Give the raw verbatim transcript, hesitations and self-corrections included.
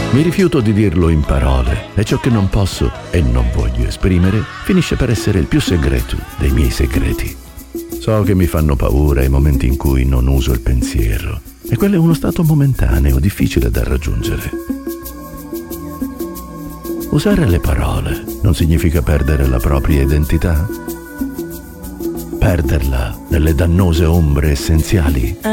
Mi rifiuto di dirlo in parole e ciò che non posso e non voglio esprimere finisce per essere il più segreto dei miei segreti. So che mi fanno paura i momenti in cui non uso il pensiero e quello è uno stato momentaneo, difficile da raggiungere. Usare le parole non significa perdere la propria identità? Perderla nelle dannose ombre essenziali?